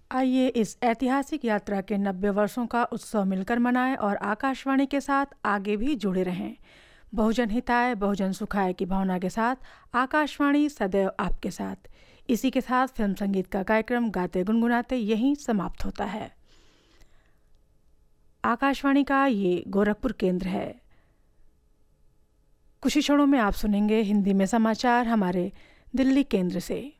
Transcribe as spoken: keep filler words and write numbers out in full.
आइए इस ऐतिहासिक यात्रा के नब्बे वर्षों का उत्सव मिलकर मनाएं और आकाशवाणी के साथ आगे भी जुड़े रहें। बहुजन हिताय बहुजन सुखाय की भावना के साथ आकाशवाणी सदैव आपके साथ। इसी के साथ फिल्म संगीत का कार्यक्रम गाते गुनगुनाते यहीं समाप्त होता है। आकाशवाणी का ये गोरखपुर केंद्र है। कुछ ही क्षणों में आप सुनेंगे हिंदी में समाचार हमारे दिल्ली केंद्र से।